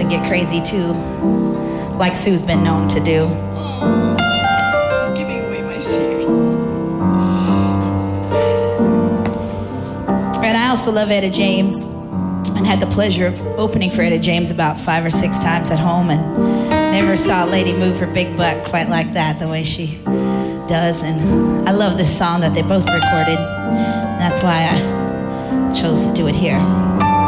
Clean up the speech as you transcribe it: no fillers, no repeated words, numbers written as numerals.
get crazy too, like Sue's been known to do. Oh, giving away my secrets. And I also love Etta James, and had the pleasure of opening for Etta James about 5 or 6 times at home, and never saw a lady move her big butt quite like that, the way she does. And I love this song that they both recorded, and that's why I chose to do it here.